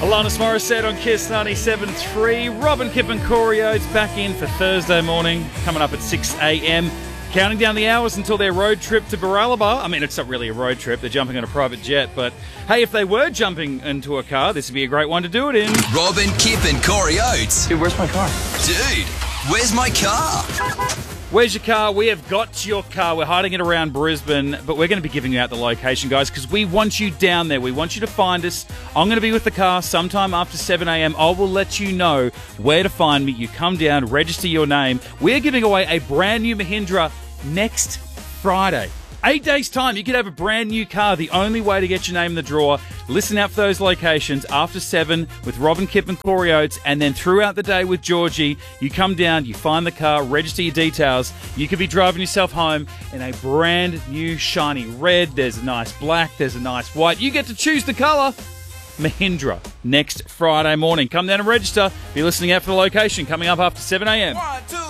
Alanis Morissette on Kiss 97.3. Robin, Kip and Corey Oates back in for Thursday morning, coming up at 6 a.m. Counting down the hours until their road trip to Baralaba. I mean, it's not really a road trip. They're jumping on a private jet. But, hey, if they were jumping into a car, this would be a great one to do it in. Robin, Kip and Corey Oates. Dude, where's my car? Dude, where's my car? Where's your car? We have got your car. We're hiding it around Brisbane, but we're going to be giving you out the location, guys, because we want you down there. We want you to find us. I'm going to be with the car sometime after 7 a.m. I will let you know where to find me. You come down, register your name. We're giving away a brand new Mahindra next Friday. 8 days' time, you could have a brand new car. The only way to get your name in the draw, listen out for those locations after 7 with Robin, Kip and Corey Oates, and then throughout the day with Georgie. You come down, you find the car, register your details. You could be driving yourself home in a brand new shiny red. There's a nice black, there's a nice white. You get to choose the colour. Mahindra next Friday morning. Come down and register. Be listening out for the location coming up after 7 a.m. 1, 2.